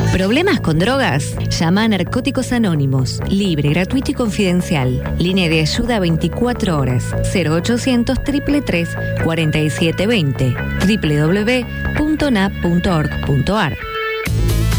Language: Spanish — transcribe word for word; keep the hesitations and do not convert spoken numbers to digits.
¿Problemas con drogas? Llama a Narcóticos Anónimos. Libre, gratuito y confidencial. Línea de ayuda veinticuatro horas. cero ochocientos, tres tres tres, cuatro siete dos cero. doble u doble u doble u punto n a p punto org punto a r